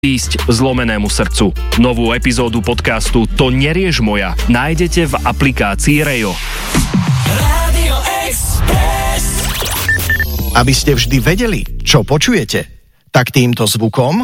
ísť zlomenému srdcu. Novú epizódu podcastu To nerieš moja nájdete v aplikácii Rejo. Rádio Express. Aby ste vždy vedeli, čo počujete, tak týmto zvukom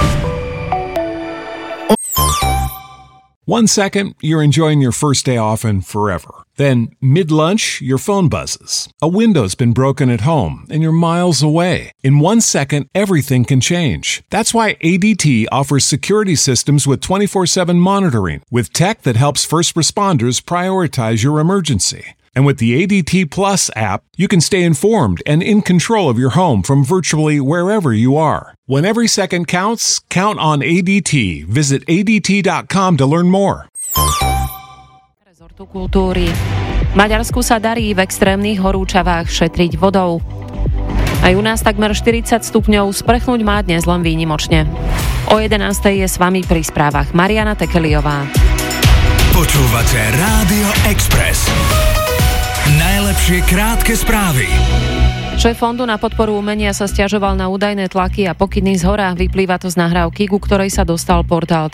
1 second, you're enjoying your first day off and forever. Then, mid-lunch, your phone buzzes. A window's been broken at home, and you're miles away. In 1 second, everything can change. That's why ADT offers security systems with 24/7 monitoring, with tech that helps first responders prioritize your emergency. And with the ADT Plus app, you can stay informed and in control of your home from virtually wherever you are. When every second counts, count on ADT. Visit ADT.com to learn more. Rezortu kultúry. Maďarsku sa darí v extrémnych horúčavách šetriť vodou. Aj u nás takmer 40 stupňov, sprechnúť má dnes len výnimočne. O 11:00 je s vami pri správach Mariana Tekeliová. Počúvate Rádio Express. Najlepšie krátke správy. Šéf Fondu na podporu umenia sa sťažoval na údajné tlaky a pokyny zhora. Vyplýva to z nahrávky, ku ktorej sa dostal portál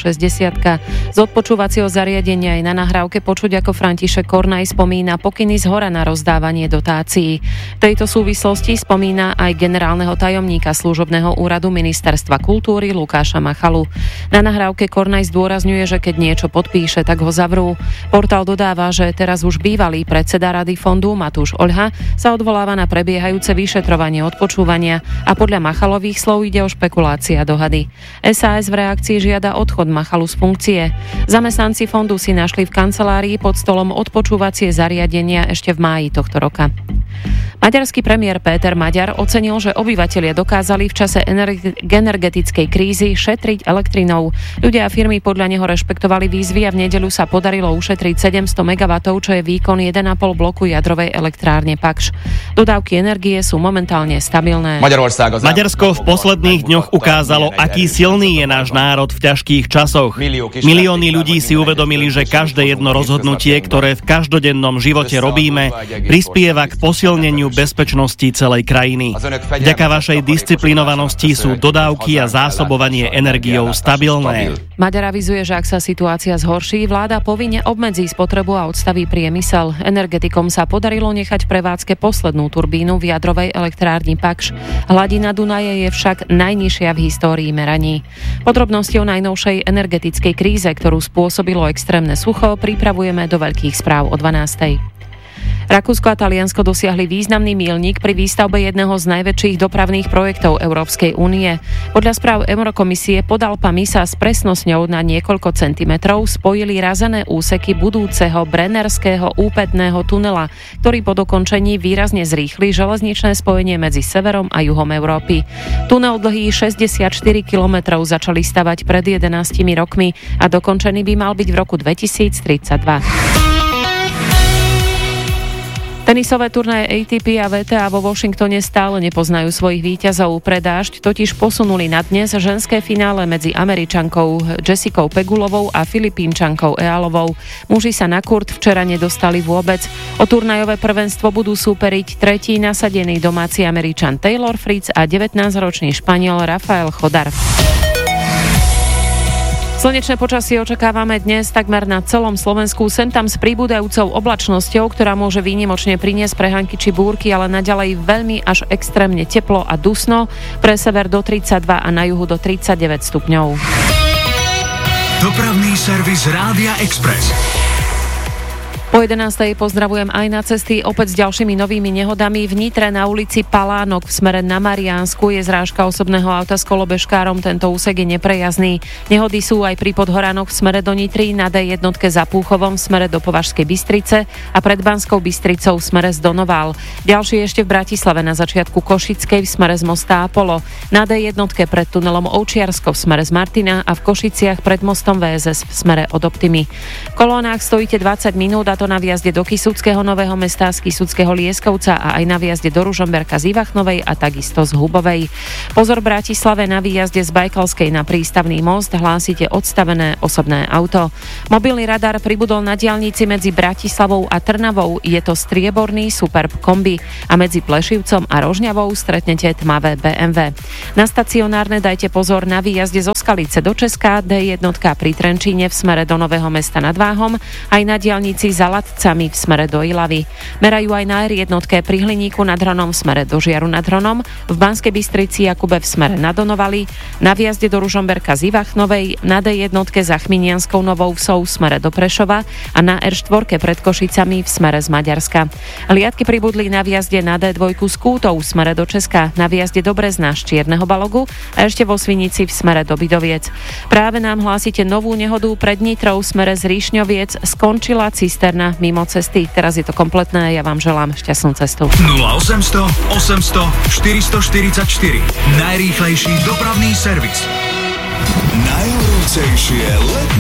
360. Z odpočúvacieho zariadenia aj na nahrávke počuť, ako František Kornaj spomína pokyny zhora na rozdávanie dotácií. V tejto súvislosti spomína aj generálneho tajomníka služobného úradu Ministerstva kultúry Lukáša Machalu. Na nahrávke Kornaj zdôrazňuje, že keď niečo podpíše, tak ho zavrú. Portál dodáva, že teraz už bývalý predseda Rady fondu Matúš Oľha sa odvoláva na prebiehajúce vyšetrovanie odpočúvania a podľa Machalových slov ide o špekulácia dohady. SAS v reakcii žiada odchod Machalu z funkcie. Zamestnanci fondu si našli v kancelárii pod stolom odpočúvacie zariadenia ešte v máji tohto roka. Maďarský premiér Péter Maďar ocenil, že obyvatelia dokázali v čase energetickej krízy šetriť elektrinou. Ľudia a firmy podľa neho rešpektovali výzvy a v nedeľu sa podarilo ušetriť 700 MW, čo je výkon 1,5 bloku jadrovej elektrárne Pakš. Dodávky energie sú momentálne stabilné. Maďarsko v posledných dňoch ukázalo, aký silný je náš národ v ťažkých časoch. Milióny ľudí si uvedomili, že každé jedno rozhodnutie, ktoré v každodennom živote robíme, prispieva k posilneniu bezpečnosti celej krajiny. Vďaka vašej disciplinovanosti sú dodávky a zásobovanie energiou stabilné. Maďar avizuje, že ak sa situácia zhorší, vláda povinne obmedzí spotrebu a odstaví priemysel. Energetikom sa podarilo nechať v prevádzke poslednú turbínu v jadrovej elektrárni Pakš. Hladina Dunaje je však najnižšia v histórii meraní. Podrobnosti o najnovšej energetickej kríze, ktorú spôsobilo extrémne sucho, pripravujeme do veľkých správ o 12:00. Rakúsko a Taliansko dosiahli významný míľnik pri výstavbe jedného z najväčších dopravných projektov Európskej únie. Podľa správ Eurokomisie pod Alpami sa s presnosťou na niekoľko centimetrov spojili razené úseky budúceho brennerského úpätného tunela, ktorý po dokončení výrazne zrýchli železničné spojenie medzi severom a juhom Európy. Tunel dlhý 64 kilometrov začali stavať pred 11 rokmi a dokončený by mal byť v roku 2032. Tenisové turnaje ATP a WTA vo Washingtone stále nepoznajú svojich víťazov. Pre dážď totiž posunuli na dnes ženské finále medzi Američankou Jessicou Pegulovou a Filipínčankou Ealovou. Muži sa na kurt včera nedostali vôbec. O turnajové prvenstvo budú súperiť tretí nasadený domáci Američan Taylor Fritz a 19-ročný Španiel Rafael Chodar. Slnečné počasie očakávame dnes takmer na celom Slovensku, sem tam s pribúdajúcou oblačnosťou, ktorá môže výnimočne priniesť prehánky či búrky, ale naďalej veľmi až extrémne teplo a dusno, pre sever do 32 a na juhu do 39 stupňov. Dopravný servis Rádia Express. Po 11:00 pozdravujem aj na cesty opäť s ďalšími novými nehodami. V Nitre na ulici Palánok v smere na Mariánsku je zrážka osobného auta s kolobežkárom. Tento úsek je neprejazdný. Nehody sú aj pri Podhoránoch v smere do Nitry, na D1 za Púchovom v smere do Považskej Bystrice a pred Banskou Bystricou v smere z Donoval. Ďalší ešte v Bratislave na začiatku Košickej v smere z mosta Apollo. Na D1 pred tunelom Ovčiarsko v smere z Martina a v Košiciach pred mostom VSS v smere od Optimy. V kolónach stojíte 20 minút a to na výjazde do Kysuckého Nového Mesta, z Kysuckého Lieskovca a aj na výjazde do Ružomberka z Ivachnovej a takisto z Hubovej. Pozor Bratislave, na výjazde z Bajkalskej na Prístavný most hlásite odstavené osobné auto. Mobilný radar pribudol na diaľnici medzi Bratislavou a Trnavou, je to strieborný Superb kombi a medzi Plešivcom a Rožňavou stretnete tmavé BMW. Na stacionárne dajte pozor na výjazde zo Skalice do Česka, D1 pri Trenčíne v smere do Nového Mesta nad Váhom, aj na diaľnici za Latcami v smere do Ilavy. Merajú aj na R1 pri Hliníku nad Hronom v smere do Žiaru nad Hronom, v Banskej Bystrici Jakube v smere na Donovali, na výjazde do Ružomberka z Ivachnovej, na D1 za Chminianskou Novou Vsou v smere do Prešova a na R4 pred Košicami v smere z Maďarska. Liadky pribudli na výjazde na D2 z Kútov v smere do Česka, na výjazde do Brezna z Čierneho Balogu a ešte vo Svinici v smere do Bidoviec. Práve nám hlásite novú nehodu pred Nitrou v smere z Ríšňoviec, skončila cisterna mimo cesty. Teraz je to kompletné, ja vám želám šťastnú cestu. 0800 800 444 najrýchlejší dopravný servis. Najhorúcejšie